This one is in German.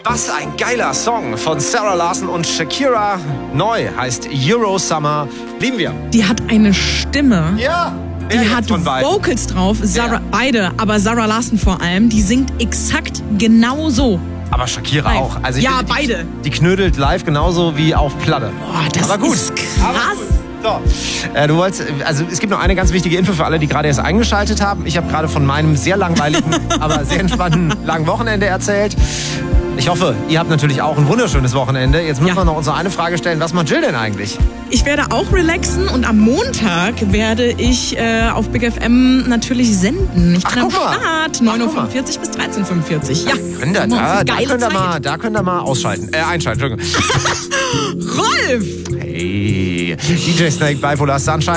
Was ein geiler Song von Sarah Larson und Shakira. Neu heißt Euro Summer. Lieben wir. Die hat eine Stimme. Ja. Die hat Vocals drauf, beide, aber Sarah Larson vor allem, die singt exakt genauso. Aber Shakira live. auch. Also ja, finde, beide. Die knödelt live genauso wie auf Platte. Boah, das aber gut. ist krass. So. Du wolltest, also es gibt noch eine ganz wichtige Info für alle, die gerade erst eingeschaltet haben. Ich habe gerade von meinem sehr langweiligen, aber sehr entspannten langen Wochenende erzählt. Ich hoffe, ihr habt natürlich auch ein wunderschönes Wochenende. Jetzt müssen wir noch unsere eine Frage stellen. Was macht Jill denn eigentlich? Ich werde auch relaxen und am Montag werde ich auf Big FM natürlich senden. Ich bin am Start. 9.45 Uhr bis 13.45 Uhr. Ja. Da könnt ihr mal ausschalten. Einschalten, Entschuldigung. Rolf! Hey, DJ Snake, Bipolar Sunshine.